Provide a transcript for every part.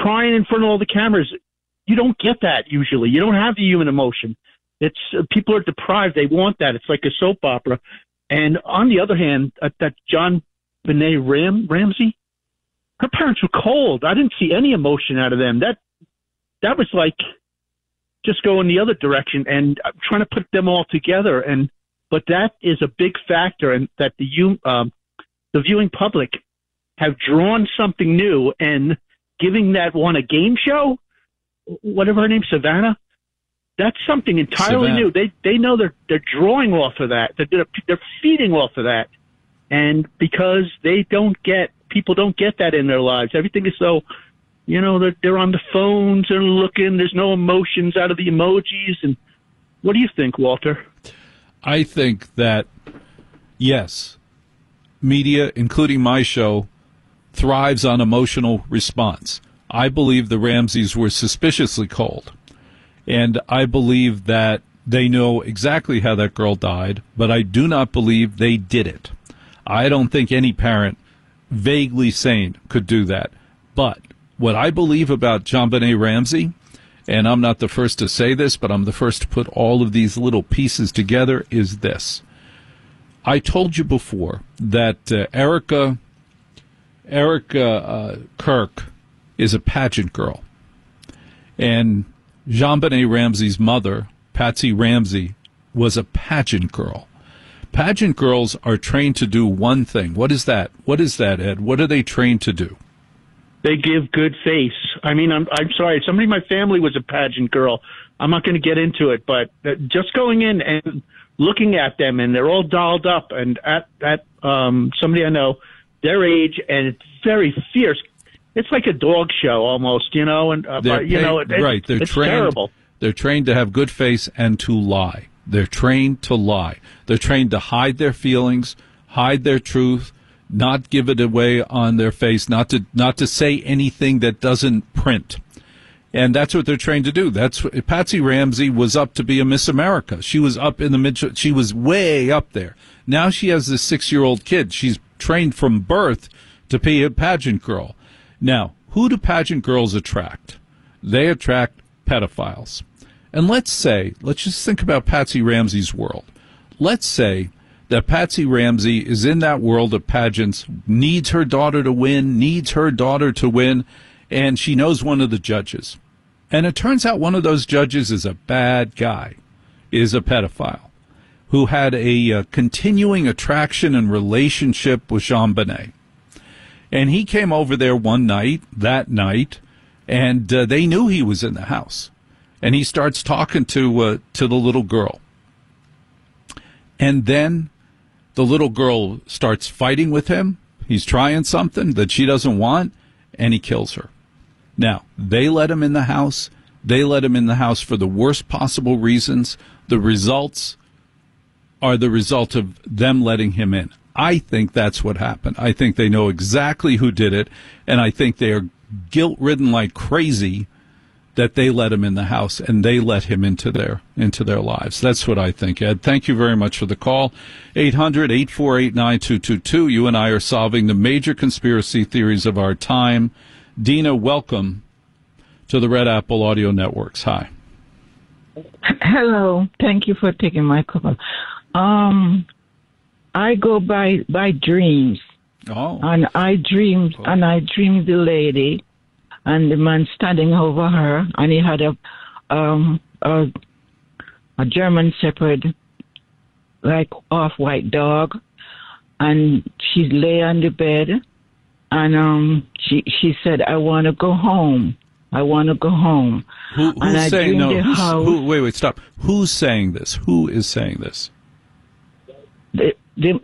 crying in front of all the cameras. You don't get that usually. You don't have the human emotion. It's people are deprived. They want that. It's like a soap opera. And on the other hand, that John Benet Ramsey, her parents were cold. I didn't see any emotion out of them. That was like just going the other direction. And I'm trying to put them all together. But that is a big factor, and that the viewing public have drawn something new and giving that one a game show, whatever her name, Savannah. That's something entirely new. They know they're drawing off of that. They're feeding off of that, and because people don't get that in their lives. Everything is so, they're on the phones, they're looking. There's no emotions out of the emojis. And what do you think, Walter? I think that yes, media, including my show, thrives on emotional response. I believe the Ramseys were suspiciously cold. And I believe that they know exactly how that girl died, but I do not believe they did it. I don't think any parent vaguely sane could do that. But what I believe about JonBenet Ramsey, and I'm not the first to say this, but I'm the first to put all of these little pieces together, is this. I told you before that Erica Kirk is a pageant girl. And JonBenet Ramsey's mother, Patsy Ramsey, was a pageant girl. Pageant girls are trained to do one thing. What is that? Ed? What are they trained to do? They give good face. I mean, I'm sorry. Somebody in my family was a pageant girl. I'm not going to get into it, but just going in and looking at them, and they're all dolled up, and at somebody I know, their age, and it's very fierce. It's like a dog show almost, and right. It's terrible. They're trained to have good face and to lie. They're trained to lie. They're trained to hide their feelings, hide their truth, not give it away on their face, not to say anything that doesn't print. And that's what they're trained to do. Patsy Ramsey was up to be a Miss America. She was up in the she was way up there. Now she has this 6-year-old kid. She's trained from birth to be a pageant girl. Now, who do pageant girls attract? They attract pedophiles. And let's just think about Patsy Ramsey's world. Let's say that Patsy Ramsey is in that world of pageants, needs her daughter to win, and she knows one of the judges. And it turns out one of those judges is a bad guy, is a pedophile, who had a continuing attraction and relationship with JonBenet. And he came over there that night, and they knew he was in the house. And he starts talking to the little girl. And then the little girl starts fighting with him. He's trying something that she doesn't want, and he kills her. Now, they let him in the house. They let him in the house for the worst possible reasons. The results are the result of them letting him in. I think that's what happened. I think they know exactly who did it, and I think they are guilt-ridden like crazy that they let him in the house and they let him into their lives. That's what I think, Ed. Thank you very much for the call. 800-848-9222. You and I are solving the major conspiracy theories of our time. Dina, welcome to the Red Apple Audio Networks. Hi. Hello. Thank you for taking my call. I go by dreams. Oh. And I dreamed the lady and the man standing over her, and he had a German Shepherd, like off-white dog, and she lay on the bed, and she said, "I want to go home. I want to go home." Who's saying no? Wait, stop. Who's saying this? Who is saying this? The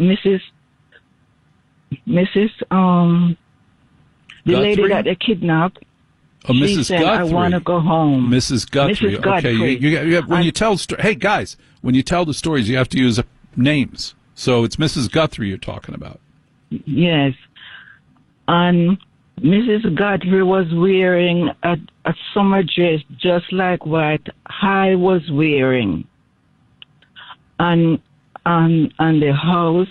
lady that they kidnapped. Oh, Mrs. Said, Guthrie. I want to go home. Mrs. Guthrie. Mrs. Guthrie. Okay, when you tell the stories, you have to use names. So it's Mrs. Guthrie you're talking about. Yes. And Mrs. Guthrie was wearing a summer dress just like what I was wearing. And the house,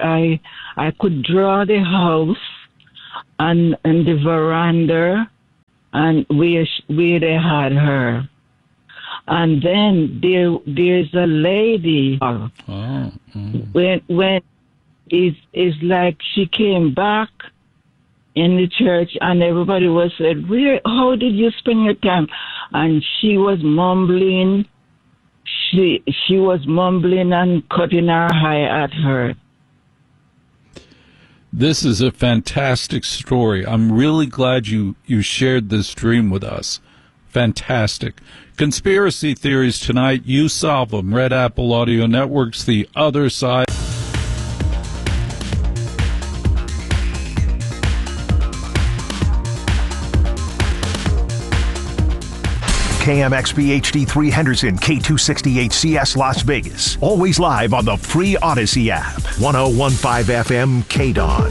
I could draw the house and the veranda and where they had her. And then there's a lady. When it's like she came back in the church, and everybody was said, how did you spend your time? And she was mumbling. She was mumbling and cutting her eye at her. This is a fantastic story. I'm really glad you shared this dream with us. Fantastic. Conspiracy theories tonight, you solve them. Red Apple Audio Network's The Other Side. KMXP HD3 Henderson, K260HCS Las Vegas. Always live on the free Odyssey app. 1015 FM KDON.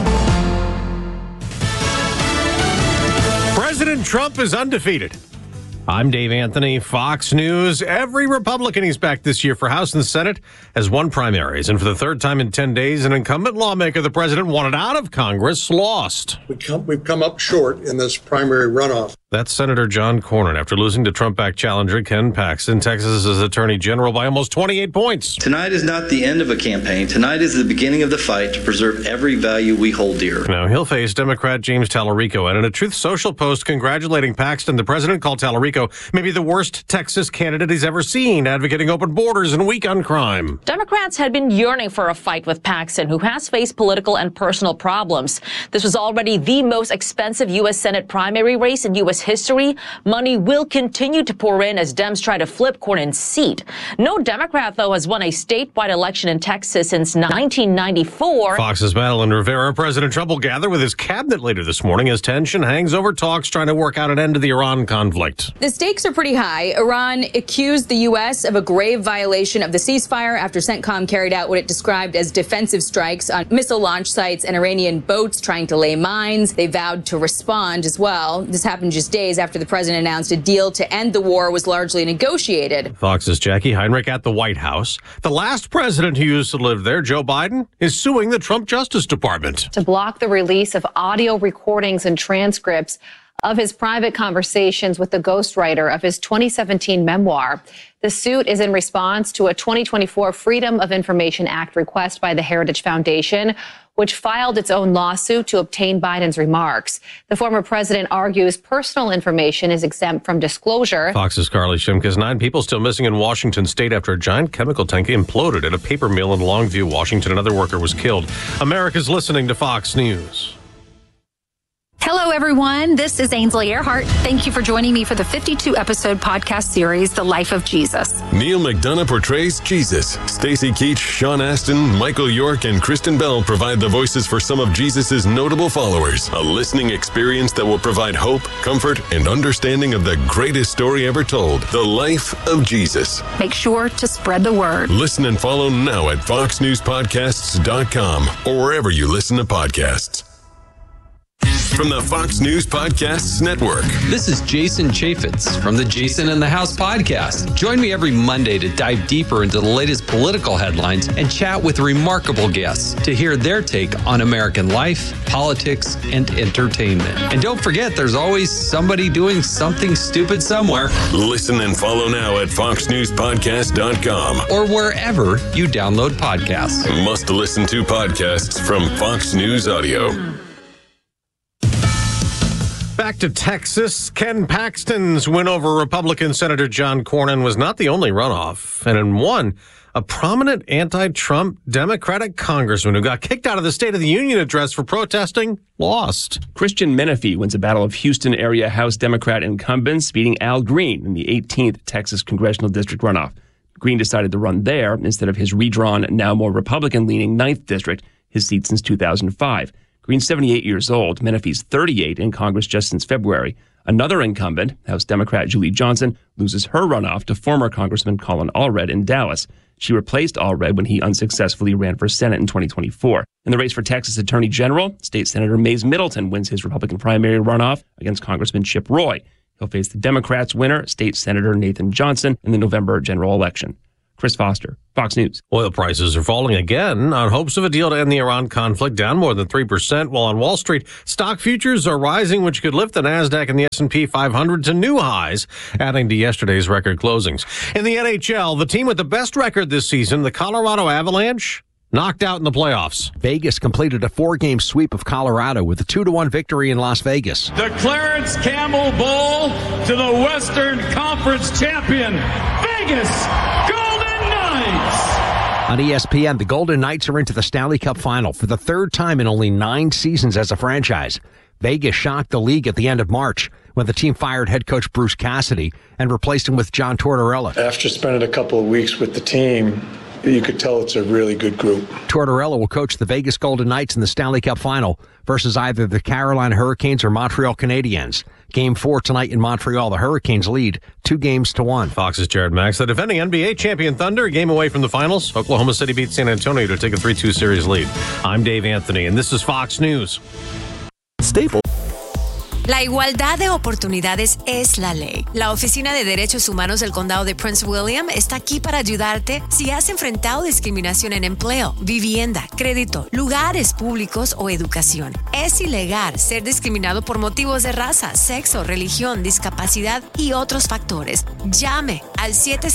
President Trump is undefeated. I'm Dave Anthony, Fox News. Every Republican he's backed this year for House and Senate has won primaries. And for the third time in 10 days, an incumbent lawmaker the president wanted out of Congress lost. We've come up short in this primary runoff. That's Senator John Cornyn after losing to Trump-backed challenger Ken Paxton, Texas's attorney general, by almost 28 points. Tonight is not the end of a campaign. Tonight is the beginning of the fight to preserve every value we hold dear. Now, he'll face Democrat James Tallarico. And in a Truth Social post congratulating Paxton, the president called Tallarico maybe the worst Texas candidate he's ever seen, advocating open borders and weak on crime. Democrats had been yearning for a fight with Paxton, who has faced political and personal problems. This was already the most expensive U.S. Senate primary race in U.S. history. Money will continue to pour in as Dems try to flip Cornyn's seat. No Democrat, though, has won a statewide election in Texas since 1994. Fox's Madeline Rivera. President Trump will gather with his cabinet later this morning as tension hangs over talks trying to work out an end to the Iran conflict. The stakes are pretty high. Iran accused the U.S. of a grave violation of the ceasefire after CENTCOM carried out what it described as defensive strikes on missile launch sites and Iranian boats trying to lay mines. They vowed to respond as well. This happened just days after the president announced a deal to end the war was largely negotiated. Fox's Jackie Heinrich at the White House. The last president who used to live there, Joe Biden, is suing the Trump Justice Department to block the release of audio recordings and transcripts of his private conversations with the ghostwriter of his 2017 memoir. The suit is in response to a 2024 Freedom of Information Act request by the Heritage Foundation, which filed its own lawsuit to obtain Biden's remarks. The former president argues personal information is exempt from disclosure. Fox's Carly Shimkus. 9 people still missing in Washington state after a giant chemical tank imploded at a paper mill in Longview, Washington. Another worker was killed. America's listening to Fox News. Hello, everyone. This is Ainsley Earhart. Thank you for joining me for the 52-episode podcast series, The Life of Jesus. Neil McDonough portrays Jesus. Stacey Keach, Sean Astin, Michael York, and Kristen Bell provide the voices for some of Jesus' notable followers. A listening experience that will provide hope, comfort, and understanding of the greatest story ever told, The Life of Jesus. Make sure to spread the word. Listen and follow now at foxnewspodcasts.com or wherever you listen to podcasts. From the Fox News Podcasts Network. This is Jason Chaffetz from the Jason in the House podcast. Join me every Monday to dive deeper into the latest political headlines and chat with remarkable guests to hear their take on American life, politics, and entertainment. And don't forget, there's always somebody doing something stupid somewhere. Listen and follow now at foxnewspodcast.com or wherever you download podcasts. Must listen to podcasts from Fox News Audio. Back to Texas. Ken Paxton's win over Republican Senator John Cornyn was not the only runoff. And in one, a prominent anti-Trump Democratic congressman who got kicked out of the State of the Union address for protesting lost. Christian Menefee wins a battle of Houston area House Democrat incumbents, beating Al Green in the 18th Texas congressional district runoff. Green decided to run there instead of his redrawn, now more Republican-leaning 9th district, his seat since 2005. Green's 78 years old. Menefee's 38 in Congress just since February. Another incumbent, House Democrat Julie Johnson, loses her runoff to former Congressman Colin Allred in Dallas. She replaced Allred when he unsuccessfully ran for Senate in 2024. In the race for Texas Attorney General, State Senator Mays Middleton wins his Republican primary runoff against Congressman Chip Roy. He'll face the Democrats' winner, State Senator Nathan Johnson, in the November general election. Chris Foster, Fox News. Oil prices are falling again on hopes of a deal to end the Iran conflict, down more than 3%, while on Wall Street, stock futures are rising, which could lift the NASDAQ and the S&P 500 to new highs, adding to yesterday's record closings. In the NHL, the team with the best record this season, the Colorado Avalanche, knocked out in the playoffs. Vegas completed a 4-game sweep of Colorado with a 2-1 victory in Las Vegas. The Clarence Campbell Bowl to the Western Conference champion, Vegas Golden Knights. On ESPN, the Golden Knights are into the Stanley Cup final for the third time in only 9 seasons as a franchise. Vegas shocked the league at the end of March when the team fired head coach Bruce Cassidy and replaced him with John Tortorella. After spending a couple of weeks with the team, you could tell it's a really good group. Tortorella will coach the Vegas Golden Knights in the Stanley Cup final versus either the Carolina Hurricanes or Montreal Canadiens. Game 4 tonight in Montreal. The Hurricanes lead 2-1. Fox's Jared Max. The defending NBA champion Thunder, a game away from the finals. Oklahoma City beat San Antonio to take a 3-2 series lead. I'm Dave Anthony, and this is Fox News. Staple. La igualdad de oportunidades es la ley. La Oficina de Derechos Humanos del Condado de Prince William está aquí para ayudarte si has enfrentado discriminación en empleo, vivienda, crédito, lugares públicos o educación. Es ilegal ser discriminado por motivos de raza, sexo, religión, discapacidad y otros factores. Llame al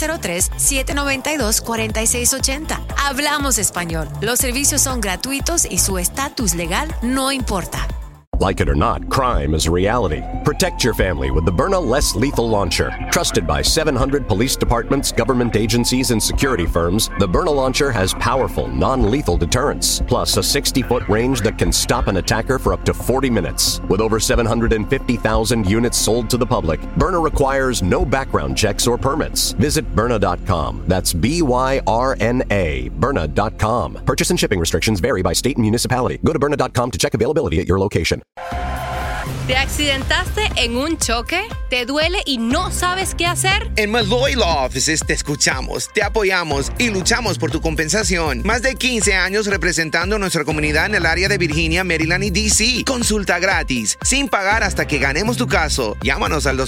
703-792-4680. Hablamos español. Los servicios son gratuitos y su estatus legal no importa. Like it or not, crime is a reality. Protect your family with the Byrna Less Lethal Launcher. Trusted by 700 police departments, government agencies, and security firms, the Byrna Launcher has powerful, non-lethal deterrence, plus a 60-foot range that can stop an attacker for up to 40 minutes. With over 750,000 units sold to the public, Byrna requires no background checks or permits. Visit Byrna.com. That's B-Y-R-N-A, Byrna.com. Purchase and shipping restrictions vary by state and municipality. Go to Byrna.com to check availability at your location. ¿Te accidentaste en un choque? ¿Te duele y no sabes qué hacer? En Malloy Law Offices te escuchamos, te apoyamos y luchamos por tu compensación. Más de 15 años representando a nuestra comunidad en el área de Virginia, Maryland y D.C. Consulta gratis, sin pagar hasta que ganemos tu caso. Llámanos al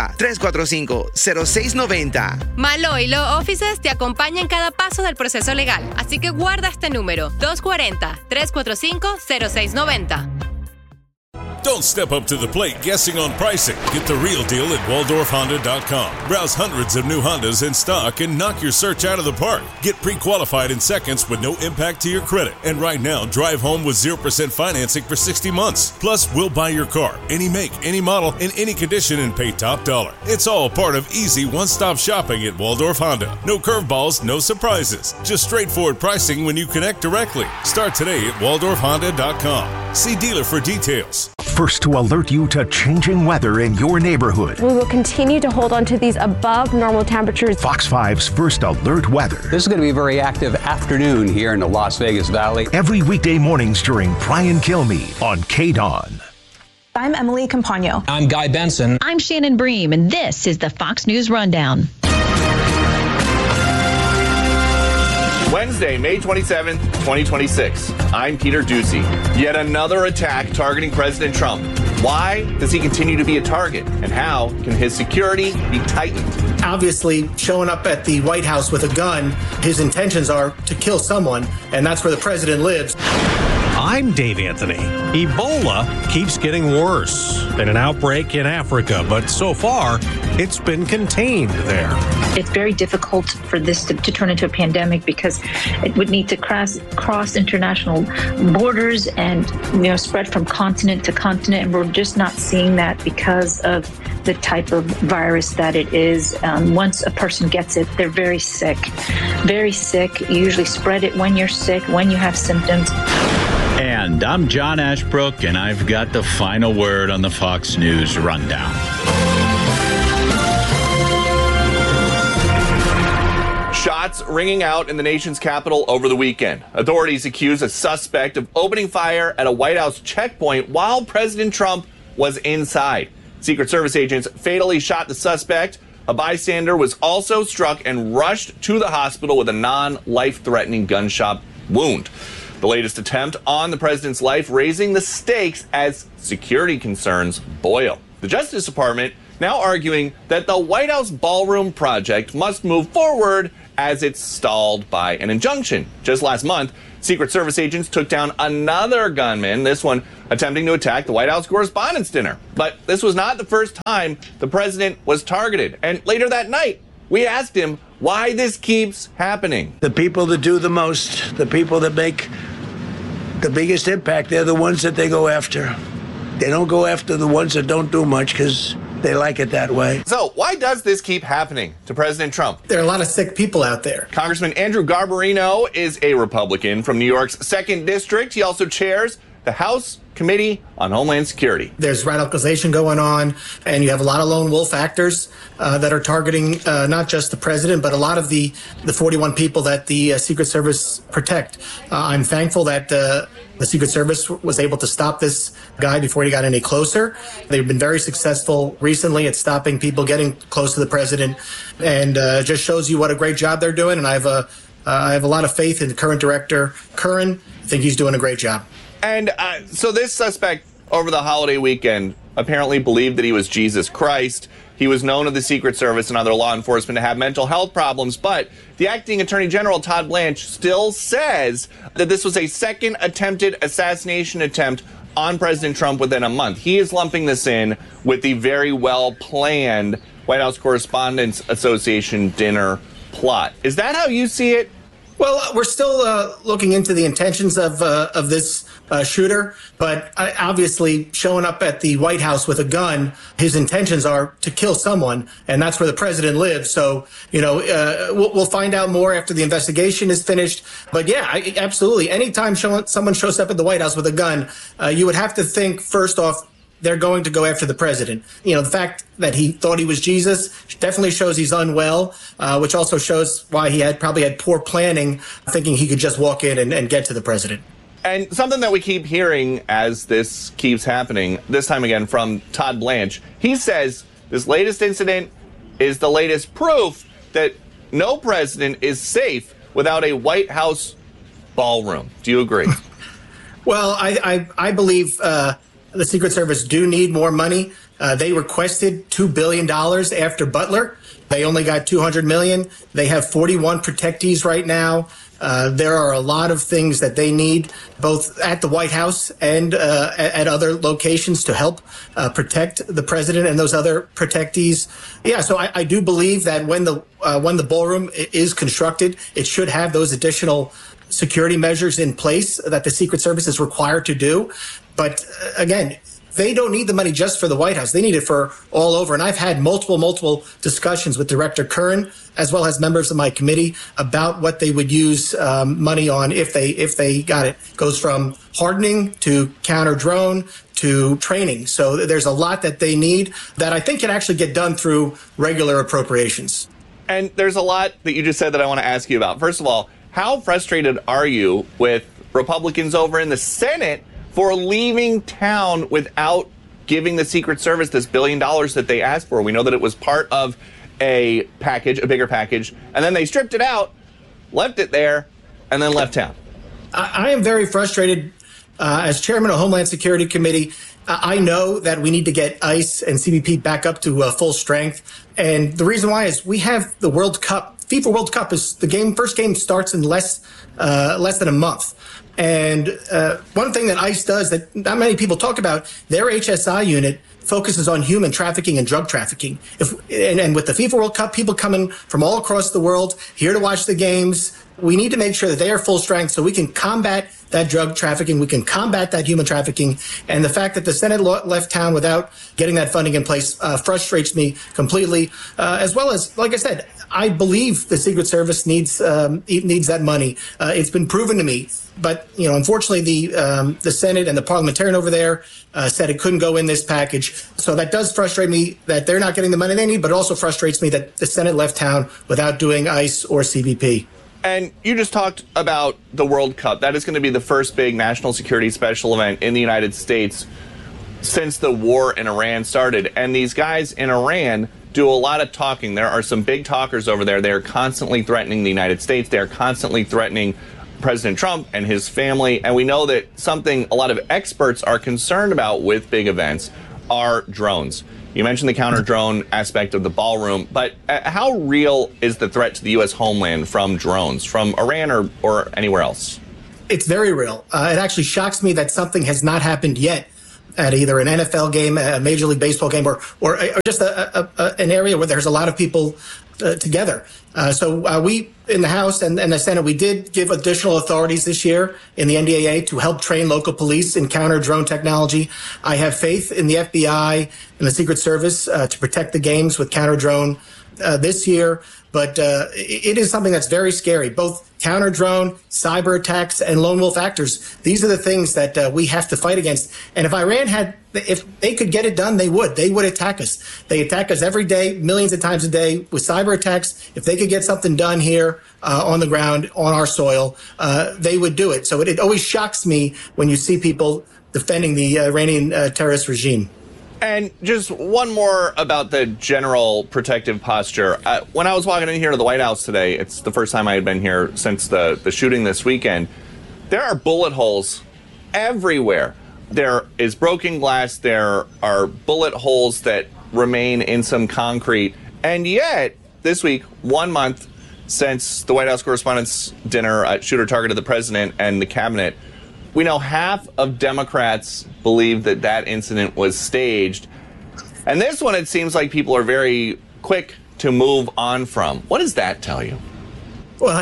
240-345-0690. Malloy Law Offices te acompaña en cada paso del proceso legal. Así que guarda este número, 240-345-0690. Don't step up to the plate guessing on pricing. Get the real deal at WaldorfHonda.com. Browse hundreds of new Hondas in stock and knock your search out of the park. Get pre-qualified in seconds with no impact to your credit. And right now, drive home with 0% financing for 60 months. Plus, we'll buy your car, any make, any model, in any condition, and pay top dollar. It's all part of easy one-stop shopping at Waldorf Honda. No curveballs, no surprises. Just straightforward pricing when you connect directly. Start today at WaldorfHonda.com. See dealer for details. First to alert you to changing weather in your neighborhood. We will continue to hold on to these above normal temperatures. Fox 5's First Alert Weather. This is going to be a very active afternoon here in the Las Vegas Valley. Every weekday mornings during Brian Kilmeade on KDON. I'm Emily Campagno. I'm Guy Benson. I'm Shannon Bream, and this is the Fox News Rundown. Wednesday, May 27th, 2026. I'm Peter Ducey. Yet another attack targeting President Trump. Why does he continue to be a target? And how can his security be tightened? Obviously, showing up at the White House with a gun, his intentions are to kill someone, and that's where the president lives. I'm Dave Anthony. Ebola keeps getting worse. Been an outbreak in Africa, but so far, it's been contained there. It's very difficult for this to turn into a pandemic because it would need to cross international borders and spread from continent to continent. And we're just not seeing that because of the type of virus that it is. Once a person gets it, they're very sick. Very sick. You usually spread it when you're sick, when you have symptoms. And I'm John Ashbrook, and I've got the final word on the Fox News Rundown. Shots ringing out in the nation's capital over the weekend. Authorities accuse a suspect of opening fire at a White House checkpoint while President Trump was inside. Secret Service agents fatally shot the suspect. A bystander was also struck and rushed to the hospital with a non-life-threatening gunshot wound. The latest attempt on the president's life, raising the stakes as security concerns boil. The Justice Department now arguing that the White House ballroom project must move forward as it's stalled by an injunction. Just last month, Secret Service agents took down another gunman, this one attempting to attack the White House Correspondents' Dinner. But this was not the first time the president was targeted. And later that night, we asked him why this keeps happening. The people that do the most, the people that make the biggest impact, they're the ones that they go after. They don't go after the ones that don't do much because they like it that way. So why does this keep happening to President Trump? There are a lot of sick people out there. Congressman Andrew Garbarino is a Republican from New York's 2nd District. He also chairs the House Committee on Homeland Security. There's radicalization going on, and you have a lot of lone wolf actors that are targeting not just the president, but a lot of the 41 people that the Secret Service protect. I'm thankful that the Secret Service was able to stop this guy before he got any closer. They've been very successful recently at stopping people getting close to the president, and just shows you what a great job they're doing. And I have a lot of faith in the current director, Curran. I think he's doing a great job. And so this suspect over the holiday weekend apparently believed that he was Jesus Christ. He was known to the Secret Service and other law enforcement to have mental health problems, but the acting Attorney General, Todd Blanche, still says that this was a second attempted assassination attempt on President Trump within a month. He is lumping this in with the very well-planned White House Correspondents Association dinner plot. Is that how you see it? Well, we're still looking into the intentions of this shooter, but obviously showing up at the White House with a gun, his intentions are to kill someone, and that's where the president lives. So, we'll find out more after the investigation is finished. But yeah, absolutely. Anytime someone shows up at the White House with a gun, you would have to think, first off, they're going to go after the president. The fact that he thought he was Jesus definitely shows he's unwell, which also shows why he probably had poor planning, thinking he could just walk in and get to the president. And something that we keep hearing as this keeps happening, this time again from Todd Blanche, he says this latest incident is the latest proof that no president is safe without a White House ballroom. Do you agree? Well, I believe the Secret Service do need more money. They requested $2 billion after Butler. They only got $200 million. They have 41 protectees right now. There are a lot of things that they need, both at the White House and at other locations, to help protect the president and those other protectees. Yeah, so I do believe that when the ballroom is constructed, it should have those additional security measures in place that the Secret Service is required to do. But again, they don't need the money just for the White House. They need it for all over. And I've had multiple discussions with Director Curran, as well as members of my committee, about what they would use money on if they got it. It goes from hardening to counter drone to training. So there's a lot that they need that I think can actually get done through regular appropriations. And there's a lot that you just said that I want to ask you about. First of all, how frustrated are you with Republicans over in the Senate for leaving town without giving the Secret Service this $1 billion that they asked for? We know that it was part of a package, a bigger package, and then they stripped it out, left it there, and then left town. I am very frustrated as chairman of Homeland Security Committee. I know that we need to get ICE and CBP back up to full strength. And the reason why is we have the World Cup. FIFA World Cup is first game starts in less than a month. And one thing that ICE does that not many people talk about, their HSI unit focuses on human trafficking and drug trafficking. And with the FIFA World Cup, people coming from all across the world here to watch the games, we need to make sure that they are full strength so we can combat that drug trafficking, we can combat that human trafficking. And the fact that the Senate left town without getting that funding in place frustrates me completely, as well as, like I said, I believe the Secret Service needs that money. It's been proven to me. But, unfortunately, the Senate and the parliamentarian over there said it couldn't go in this package. So that does frustrate me that they're not getting the money they need, but it also frustrates me that the Senate left town without doing ICE or CBP. And you just talked about the World Cup. That is going to be the first big national security special event in the United States since the war in Iran started. And these guys in Iran do a lot of talking. There are some big talkers over there. They're constantly threatening the United States. They're constantly threatening President Trump and his family. And we know that something a lot of experts are concerned about with big events are drones. You mentioned the counter-drone aspect of the ballroom, but how real is the threat to the U.S. homeland from drones, from Iran or anywhere else? It's very real. It actually shocks me that something has not happened yet at either an NFL game, a Major League Baseball game, or just an area where there's a lot of people together. So we, in the House and the Senate, we did give additional authorities this year in the NDAA to help train local police in counter-drone technology. I have faith in the FBI and the Secret Service to protect the games with counter-drone this year. But it is something that's very scary, both counter-drone, cyber attacks, and lone wolf actors. These are the things that we have to fight against. And if Iran if they could get it done, they would. They would attack us. They attack us every day, millions of times a day with cyber attacks. If they could get something done here on the ground, on our soil, they would do it. So it always shocks me when you see people defending the Iranian terrorist regime. And just one more about the general protective posture. When I was walking in here to the White House today, it's the first time I had been here since the shooting this weekend, there are bullet holes everywhere. There is broken glass. There are bullet holes that remain in some concrete. And yet, this week, 1 month since the White House Correspondents' Dinner shooter targeted the president and the cabinet, we know half of Democrats believe that incident was staged. And this one, it seems like people are very quick to move on from. What does that tell you? Well,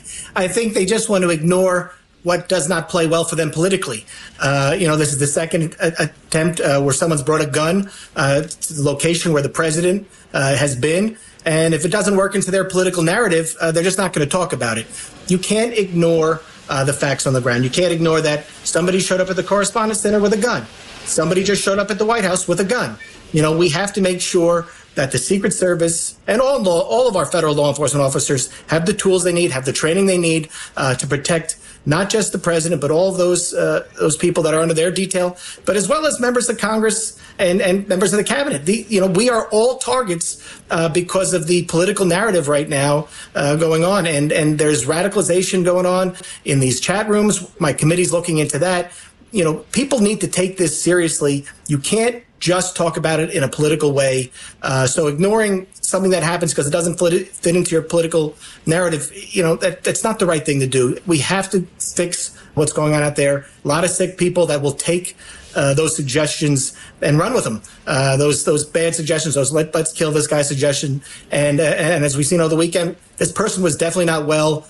I think they just want to ignore what does not play well for them politically. This is the second attempt where someone's brought a gun to the location where the president has been. And if it doesn't work into their political narrative, they're just not going to talk about it. You can't ignore the facts on the ground. You can't ignore that somebody showed up at the Correspondents' Dinner with a gun. Somebody just showed up at the White House with a gun. We have to make sure that the Secret Service and all of our federal law enforcement officers have the tools they need, have the training they need to protect not just the president, but all those people that are under their detail, but as well as members of Congress and members of the cabinet. We are all targets because of the political narrative right now going on, and there's radicalization going on in these chat rooms. My committee's looking into that. People need to take this seriously. You can't just talk about it in a political way. So ignoring something that happens because it doesn't fit into your political narrative, that's not the right thing to do. We have to fix what's going on out there. A lot of sick people that will take those suggestions and run with them. Those bad suggestions, those let's kill this guy suggestion. And as we've seen over the weekend, this person was definitely not well.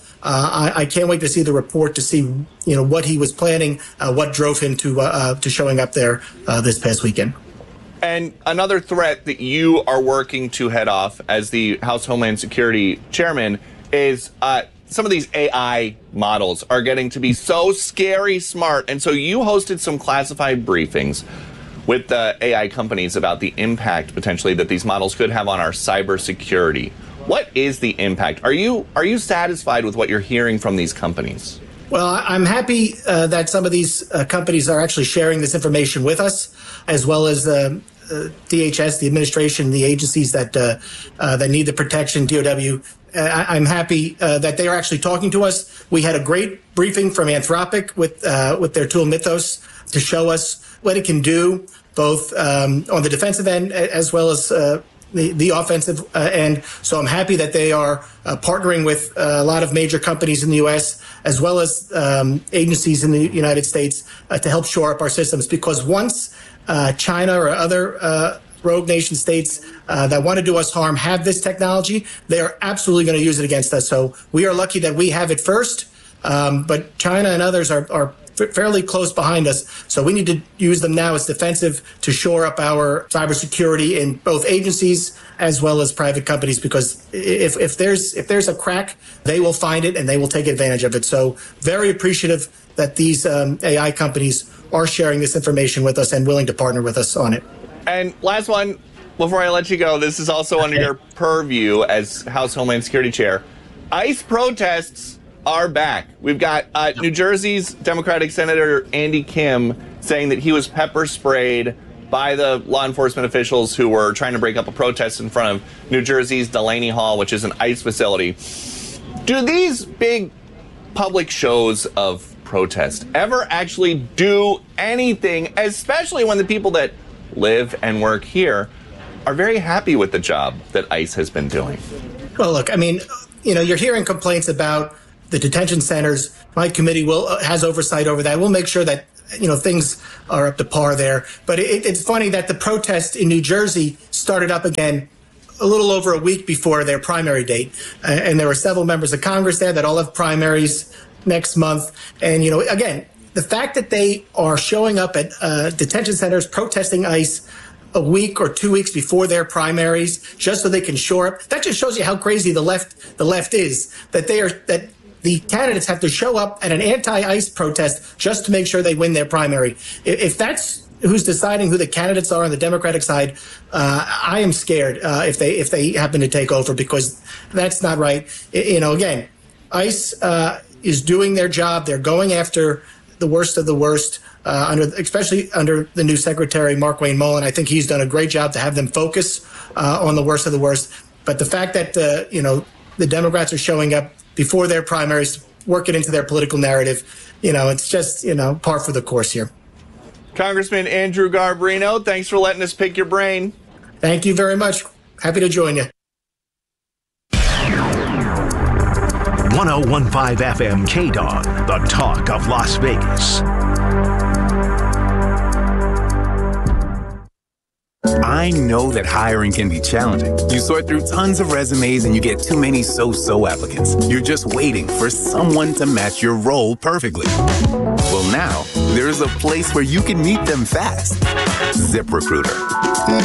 I can't wait to see the report to see, what he was planning, what drove him to showing up there this past weekend. And another threat that you are working to head off as the House Homeland Security chairman is some of these AI models are getting to be so scary smart. And so you hosted some classified briefings with the AI companies about the impact potentially that these models could have on our cybersecurity. What is the impact? Are you satisfied with what you're hearing from these companies? Well, I'm happy that some of these companies are actually sharing this information with us, as well as DHS, the administration, the agencies that need the protection, DOW. I'm happy that they are actually talking to us. We had a great briefing from Anthropic with their tool Mythos to show us what it can do, both on the defensive end as well as the offensive end. So I'm happy that they are partnering with a lot of major companies in the U.S. as well as agencies in the United States to help shore up our systems. Because once China or other rogue nation states that want to do us harm have this technology, they are absolutely going to use it against us. So we are lucky that we have it first, but China and others are fairly close behind us. So we need to use them now as defensive to shore up our cybersecurity in both agencies as well as private companies, because if there's a crack, they will find it and they will take advantage of it. So very appreciative that these AI companies are sharing this information with us and willing to partner with us on it. And last one, before I let you go, this is also under your purview as House Homeland Security Chair. ICE protests are back. We've got New Jersey's Democratic Senator Andy Kim saying that he was pepper sprayed by the law enforcement officials who were trying to break up a protest in front of New Jersey's Delaney Hall, which is an ICE facility. Do these big public shows of protest ever actually do anything, especially when the people that live and work here, are very happy with the job that ICE has been doing. Well, look, I mean, you're hearing complaints about the detention centers. My committee has oversight over that. We'll make sure that things are up to par there. But it's funny that the protest in New Jersey started up again a little over a week before their primary date. And there were several members of Congress there that all have primaries next month. And, again, the fact that they are showing up at detention centers protesting ICE a week or 2 weeks before their primaries just so they can shore up, that just shows you how crazy the left is, that the candidates have to show up at an anti-ICE protest just to make sure they win their primary. If that's who's deciding who the candidates are on the Democratic side, I am scared if they happen to take over, because that's not right. Again, ICE is doing their job. They're going after the worst of the worst, especially under the new Secretary, Markwayne Mullin. I think he's done a great job to have them focus on the worst of the worst. But the fact that the Democrats are showing up before their primaries, work it into their political narrative, it's just par for the course here. Congressman Andrew Garbarino, thanks for letting us pick your brain. Thank you very much. Happy to join you. 1015 FM KDON, the talk of Las Vegas. I know that hiring can be challenging. You sort through tons of resumes and you get too many so-so applicants. You're just waiting for someone to match your role perfectly. Well, now there's a place where you can meet them fast. ZipRecruiter.